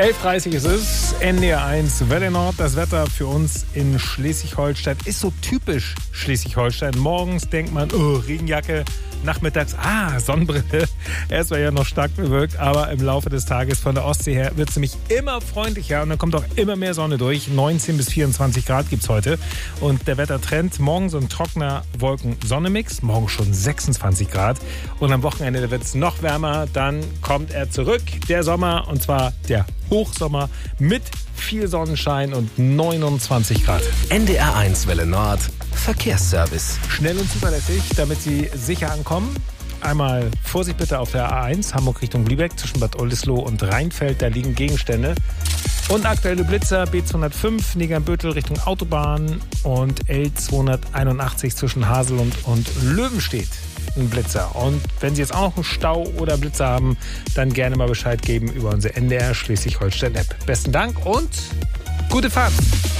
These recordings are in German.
11:30 ist es, NDR 1, Welle Nord. Das Wetter für uns in Schleswig-Holstein ist so typisch Schleswig-Holstein. Morgens denkt man, oh, Regenjacke, nachmittags, Sonnenbrille. Erst war ja noch stark bewölkt, aber im Laufe des Tages von der Ostsee her wird es nämlich immer freundlicher und dann kommt auch immer mehr Sonne durch. 19 bis 24 Grad gibt es heute. Und der Wettertrend, morgen so ein trockener Wolken-Sonne-Mix, morgen schon 26 Grad. Und am Wochenende wird es noch wärmer, dann kommt er zurück, der Sommer, und zwar der Hochsommer mit viel Sonnenschein und 29 Grad. NDR 1 Welle Nord, Verkehrsservice. Schnell und zuverlässig, damit Sie sicher ankommen. Einmal Vorsicht bitte auf der A1, Hamburg Richtung Lübeck, zwischen Bad Oldesloe und Rheinfeld, da liegen Gegenstände. Und aktuelle Blitzer, B205, Negernbüttel Richtung Autobahn und L281 zwischen Haselund und Löwenstedt. Ein Blitzer. Und wenn Sie jetzt auch noch einen Stau oder Blitzer haben, dann gerne mal Bescheid geben über unsere NDR Schleswig-Holstein-App. Besten Dank und gute Fahrt.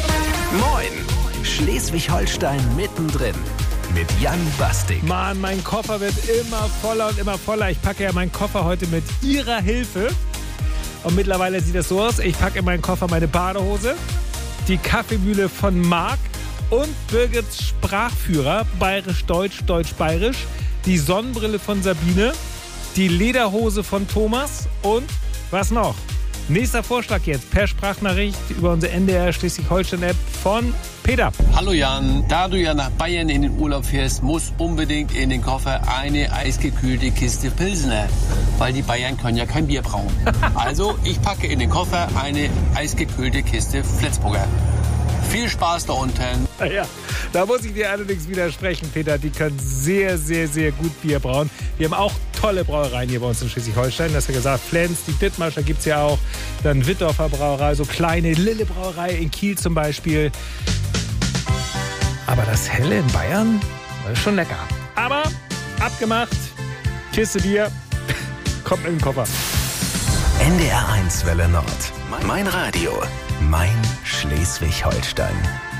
Moin, Schleswig-Holstein mittendrin mit Jan Bastik. Mann, mein Koffer wird immer voller und immer voller. Ich packe ja meinen Koffer heute mit Ihrer Hilfe. Und mittlerweile sieht das so aus. Ich packe in meinen Koffer meine Badehose, die Kaffeemühle von Marc und Birgits Sprachführer, bayerisch-deutsch, deutsch-bayerisch, die Sonnenbrille von Sabine, die Lederhose von Thomas und was noch? Nächster Vorschlag jetzt per Sprachnachricht über unsere NDR Schleswig-Holstein-App von Peter. Hallo Jan, da du ja nach Bayern in den Urlaub fährst, muss unbedingt in den Koffer eine eisgekühlte Kiste Pilsner, weil die Bayern können ja kein Bier brauen. Also ich packe in den Koffer eine eisgekühlte Kiste Flensburger. Viel Spaß da unten. Ja, da muss ich dir allerdings widersprechen, Peter. Die können sehr, sehr, sehr gut Bier brauen. Wir haben auch tolle Brauereien hier bei uns in Schleswig-Holstein. Das hast du gesagt, Flens, die Dithmarscher gibt es ja auch. Dann Wittdorfer Brauerei, so kleine Lille Brauerei in Kiel zum Beispiel. Aber das Helle in Bayern, das ist schon lecker. Aber abgemacht, Kiste Bier, kommt in den Koffer. NDR 1 Welle Nord. Mein Radio. Mein Schleswig-Holstein.